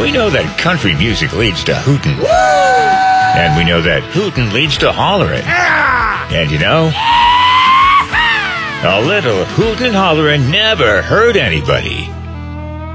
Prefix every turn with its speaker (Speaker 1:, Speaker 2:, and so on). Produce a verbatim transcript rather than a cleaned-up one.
Speaker 1: We know that country music leads to hootin'. And we know that hootin' leads to hollerin'. And you know, a little hootin' hollerin' never hurt anybody.